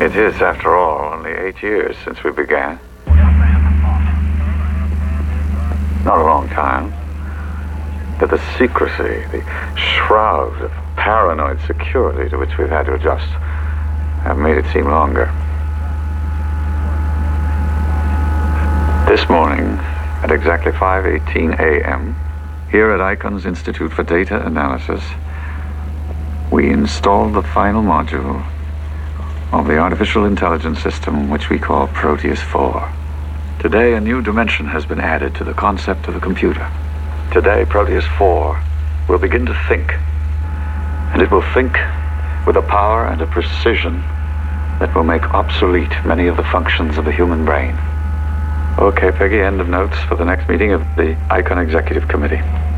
It is, after all, only 8 years since we began. Not a long time. But the secrecy, the shroud of paranoid security to which we've had to adjust have made it seem longer. This morning, at exactly 5:18 a.m., here at Icon's Institute for Data Analysis, we installed the final module of the artificial intelligence system which we call Proteus 4. Today, a new dimension has been added to the concept of a computer. Today, Proteus 4 will begin to think, and it will think with a power and a precision that will make obsolete many of the functions of the human brain. Okay, Peggy, end of notes for the next meeting of the Icon Executive Committee.